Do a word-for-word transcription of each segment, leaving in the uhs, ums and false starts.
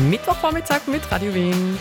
Mittwochvormittag mit Radio Wien.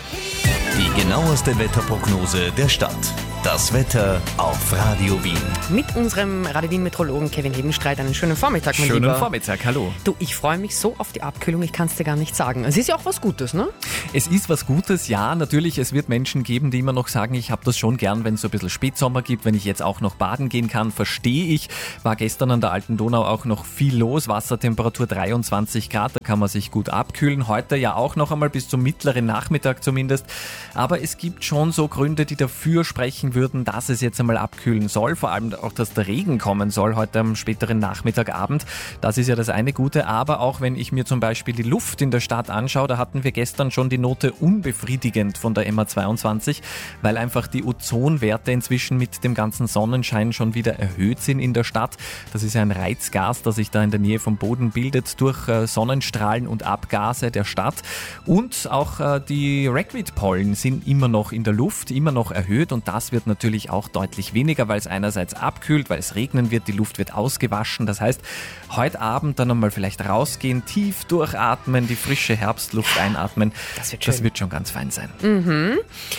Die genaueste Wetterprognose der Stadt. Das Wetter auf Radio Wien. Mit unserem Radio Wien-Meteorologen Kevin Hebenstreit. Einen schönen Vormittag, mein Schönen Lieber. Vormittag, hallo. Du, ich freue mich so auf die Abkühlung, ich kann es dir gar nicht sagen. Es ist ja auch was Gutes, ne? Es ist was Gutes, ja, natürlich. Es wird Menschen geben, die immer noch sagen, ich habe das schon gern, wenn es so ein bisschen Spätsommer gibt, wenn ich jetzt auch noch baden gehen kann, verstehe ich. War gestern an der Alten Donau auch noch viel los, Wassertemperatur dreiundzwanzig Grad, da kann man sich gut abkühlen. Heute ja auch noch einmal bis zum mittleren Nachmittag zumindest. Aber es gibt schon so Gründe, die dafür sprechen würden, dass es jetzt einmal abkühlen soll. Vor allem auch, dass der Regen kommen soll heute am späteren Nachmittagabend. Das ist ja das eine Gute. Aber auch wenn ich mir zum Beispiel die Luft in der Stadt anschaue, da hatten wir gestern schon die Note unbefriedigend von der M A zweiundzwanzig, weil einfach die Ozonwerte inzwischen mit dem ganzen Sonnenschein schon wieder erhöht sind in der Stadt. Das ist ja ein Reizgas, das sich da in der Nähe vom Boden bildet durch Sonnenstrahlen und Abgase der Stadt. Und auch die Ragweed-Pollen sind immer noch in der Luft, immer noch erhöht, und das wird natürlich auch deutlich weniger, weil es einerseits abkühlt, weil es regnen wird, die Luft wird ausgewaschen. Das heißt, heute Abend dann nochmal vielleicht rausgehen, tief durchatmen, die frische Herbstluft einatmen. Das wird schön. Das wird schon ganz fein sein. Mhm.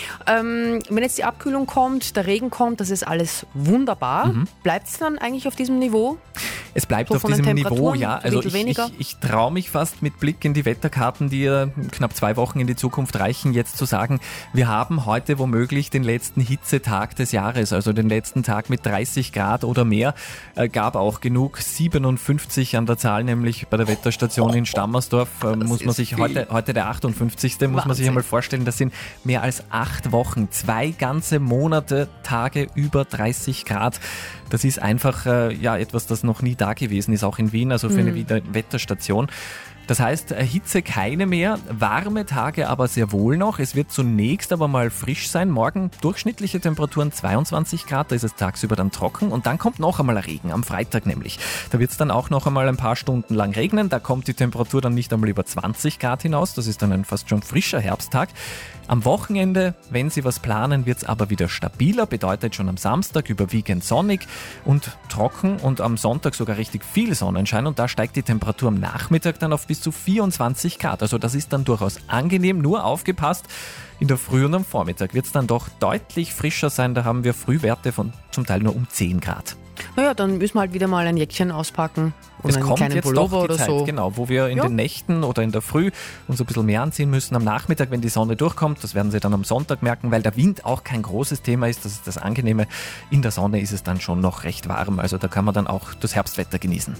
Ähm, wenn jetzt die Abkühlung kommt, der Regen kommt, das ist alles wunderbar. Mhm. Bleibt es dann eigentlich auf diesem Niveau? Es bleibt So auf von den diesem Niveau, Temperaturen, ja. ein Also bisschen ich, weniger? ich, ich traue mich fast mit Blick in die Wetterkarten, die ja knapp zwei Wochen in die Zukunft reichen, jetzt zu sagen, wir haben heute womöglich den letzten Hitzetag des Jahres, also den letzten Tag mit dreißig Grad oder mehr. Äh, gab auch genug, siebenundfünfzig an der Zahl, nämlich bei der Wetterstation in Stammersdorf. Äh, muss man sich heute, heute der achtundfünfzigste muss man sich einmal vorstellen, das sind mehr als acht Wochen, zwei ganze Monate, Tage über dreißig Grad. Das ist einfach äh, ja etwas, das noch nie da gewesen ist, auch in Wien, also für eine Mhm. Wetterstation. Das heißt, Hitze keine mehr, warme Tage aber sehr wohl noch. Es wird zunächst aber mal frisch sein. Morgen durchschnittliche Temperaturen zweiundzwanzig Grad, da ist es tagsüber dann trocken, und dann kommt noch einmal Regen, am Freitag nämlich. Da wird es dann auch noch einmal ein paar Stunden lang regnen, da kommt die Temperatur dann nicht einmal über zwanzig Grad hinaus, das ist dann ein fast schon frischer Herbsttag. Am Wochenende, wenn Sie was planen, wird es aber wieder stabiler, bedeutet schon am Samstag überwiegend sonnig und trocken und am Sonntag sogar richtig viel Sonnenschein, und da steigt die Temperatur am Nachmittag dann auf bis zu vierundzwanzig Grad. Also das ist dann durchaus angenehm, nur aufgepasst, in der Früh und am Vormittag wird es dann doch deutlich frischer sein, da haben wir Frühwerte von zum Teil nur um zehn Grad. Naja, dann müssen wir halt wieder mal ein Jäckchen auspacken und Es einen kommt kleinen jetzt Pullover doch die oder Zeit, so. genau, wo wir in Ja. den Nächten oder in der Früh uns ein bisschen mehr anziehen müssen. Am Nachmittag, wenn die Sonne durchkommt, das werden Sie dann am Sonntag merken, weil der Wind auch kein großes Thema ist, das ist das Angenehme. In der Sonne ist es dann schon noch recht warm, also da kann man dann auch das Herbstwetter genießen.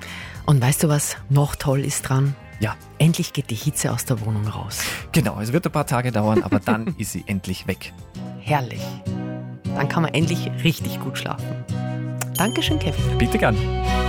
Und weißt du, was noch toll ist dran? Ja, Endlich geht die Hitze aus der Wohnung raus. genau, es wird ein paar Tage dauern, aber dann ist sie endlich weg. Herrlich. Dann kann man endlich richtig gut schlafen. Dankeschön, Kevin. Bitte gern.